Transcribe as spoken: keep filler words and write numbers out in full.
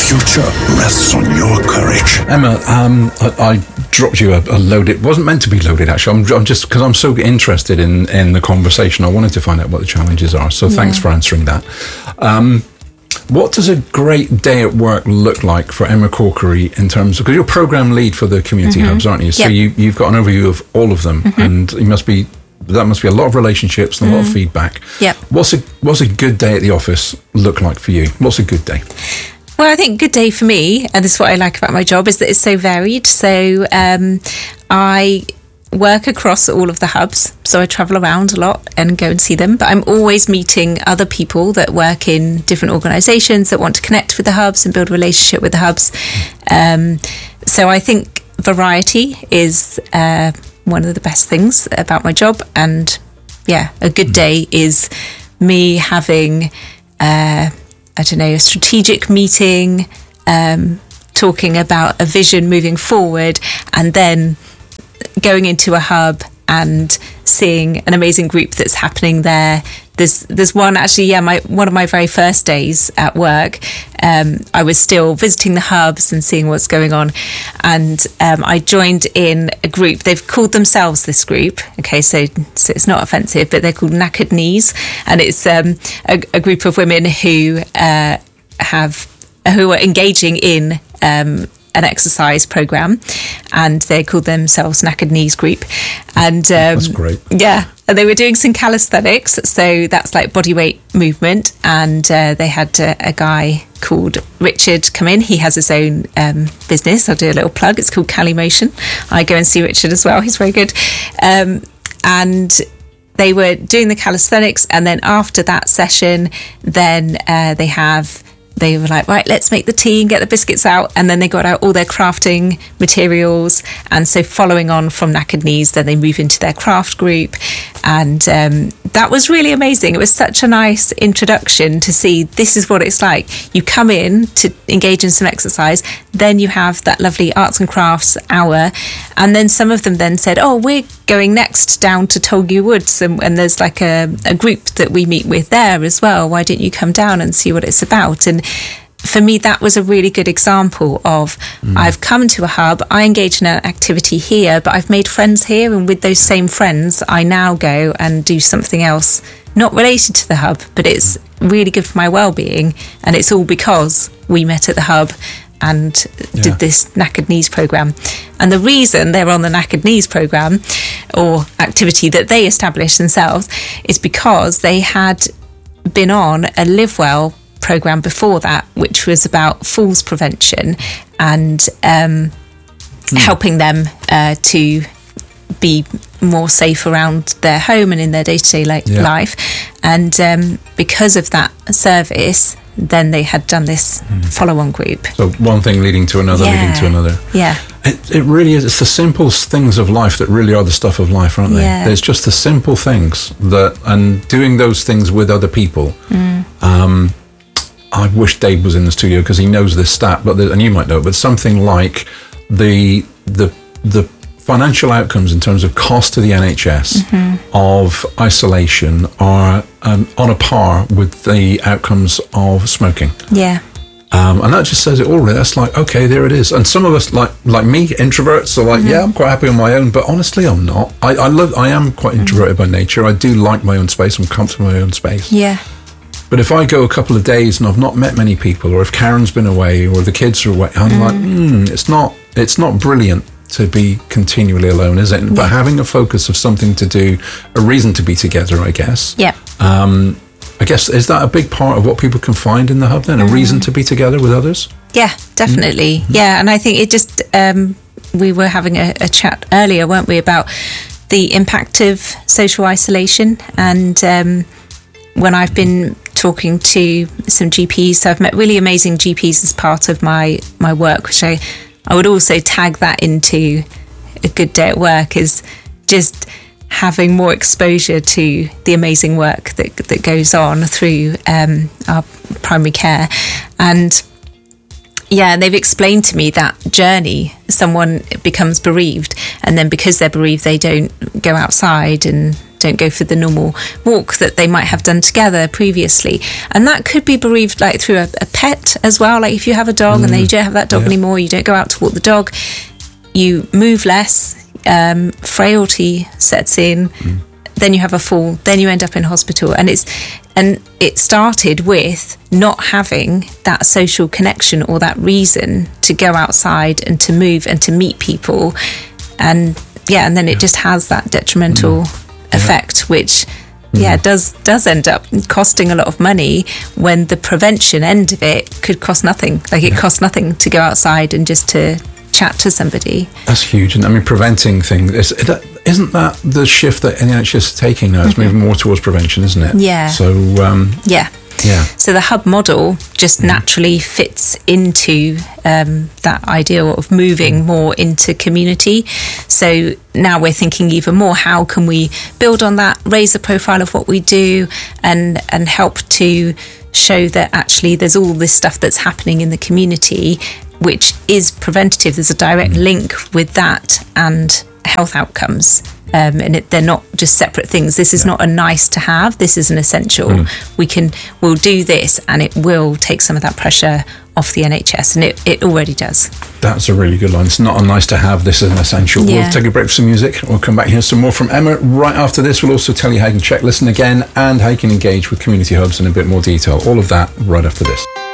future rests on your courage. Emma, um, I, I dropped you a, a load. It wasn't meant to be loaded, actually. I'm, I'm just because I'm so interested in, in the conversation. I wanted to find out what the challenges are. So yeah. Thanks for answering that. Um, what does a great day at work look like for Emma Corkery in terms of, because you're program lead for the community mm-hmm. hubs, aren't you? So yep. you, you've got an overview of all of them, mm-hmm. and you must be that must be a lot of relationships and a mm. lot of feedback. Yep. What's a what's a good day at the office look like for you? What's a good day? Well, I think good day for me, and this is what I like about my job, is that it's so varied. So um, I work across all of the hubs, so I travel around a lot and go and see them, but I'm always meeting other people that work in different organisations that want to connect with the hubs and build a relationship with the hubs. Um, so I think variety is uh, one of the best things about my job, and yeah, a good day is me having uh, I don't know, a strategic meeting, um, talking about a vision moving forward, and then going into a hub and seeing an amazing group that's happening there. There's there's one actually, yeah, my one of my very first days at work, um, I was still visiting the hubs and seeing what's going on, and um, I joined in a group. They've called themselves this group, okay, so, so it's not offensive, but they're called Knackered Knees, and it's um, a, a group of women who uh, have who are engaging in um, an exercise program, and they called themselves Knackered Knees Group, and um, that's great. Yeah. And they were doing some calisthenics, so that's like body weight movement. And uh, they had a, a guy called Richard come in. He has his own um, business. I'll do a little plug. It's called Cali Motion. I go and see Richard as well. He's very good. Um, and they were doing the calisthenics, and then after that session, then uh, they have. They were like, right, let's make the tea and get the biscuits out. And then they got out all their crafting materials. And so following on from Knackered Knees, then they move into their craft group. And um, that was really amazing. It was such a nice introduction to see this is what it's like. You come in to engage in some exercise, then you have that lovely arts and crafts hour. And then some of them then said, oh, we're going next down to Tolgua Woods. And, and there's like a, a group that we meet with there as well. Why don't you come down and see what it's about? And for me, that was a really good example of mm. I've come to a hub, I engage in an activity here, but I've made friends here, and with those same friends, I now go and do something else not related to the hub, but it's really good for my well-being, and it's all because we met at the hub and yeah. did this Knackered Knees programme. And the reason they're on the Knackered Knees programme, or activity that they established themselves, is because they had been on a Live Well programme before that, which was about falls prevention and um, mm. helping them uh, to be more safe around their home and in their day-to-day li- yeah. life. And um, because of that service, then they had done this mm. follow-on group. So one thing leading to another, yeah. leading to another. Yeah. It, it really is. It's the simple things of life that really are the stuff of life, aren't they? Yeah. There's just the simple things that, and doing those things with other people. Mm. Um, I wish Dave was in the studio because he knows this stat, but the, and you might know, but something like the the the financial outcomes in terms of cost to the N H S mm-hmm. of isolation are um, on a par with the outcomes of smoking. Yeah. Um, and that just says it all. That's like, okay, there it is. And some of us, like like me, introverts, are like, mm-hmm. yeah, I'm quite happy on my own, but honestly, I'm not. I, I love. I am quite introverted mm-hmm. by nature. I do like my own space. I'm comfortable in my own space. Yeah. But if I go a couple of days and I've not met many people, or if Karen's been away, or the kids are away, I'm mm. like, mm, it's not, it's not brilliant to be continually alone, is it? Yeah. But having a focus of something to do, a reason to be together, I guess. Yeah. Um, I guess, is that a big part of what people can find in the hub then? A mm. reason to be together with others? Yeah, definitely. Mm. Yeah, and I think it just, um, we were having a, a chat earlier, weren't we, about the impact of social isolation. And um, when I've been talking to some G Ps, so I've met really amazing G Ps as part of my, my work, which I, I would also tag that into a good day at work, is just having more exposure to the amazing work that that goes on through um, our primary care. And yeah, they've explained to me that journey. Someone becomes bereaved, and then because they're bereaved, they don't go outside and don't go for the normal walk that they might have done together previously. And that could be bereaved like through a, a pet as well. Like if you have a dog mm. and then you don't have that dog yeah. anymore, you don't go out to walk the dog, you move less, um, frailty sets in, mm. then you have a fall, then you end up in hospital. And it's and it started with not having that social connection or that reason to go outside and to move and to meet people. And yeah, and then it yeah. just has that detrimental mm. effect, yeah. which yeah, mm. does does end up costing a lot of money when the prevention end of it could cost nothing. Like it yeah. costs nothing to go outside and just to chat to somebody. That's huge. And I mean, preventing things, is, isn't that the shift that N H S is taking now? It's mm-hmm. moving more towards prevention, isn't it? Yeah. So, um, yeah. Yeah. So the hub model just mm. naturally fits into um, that ideal of moving more into community. So now we're thinking even more, how can we build on that, raise the profile of what we do, and and help to show that actually there's all this stuff that's happening in the community which is preventative. There's a direct mm. link with that and health outcomes. Um, and it, they're not just separate things. This is yeah. not a nice to have. This is an essential. Mm. We can, we'll do this, and it will take some of that pressure off the N H S, and it, it already does. That's a really good line. It's not a nice to have. This is an essential. Yeah. We'll take a break for some music. We'll come back and hear some more from Emma right after this. We'll also tell you how you can check, listen again, and how you can engage with community hubs in a bit more detail. All of that right after this.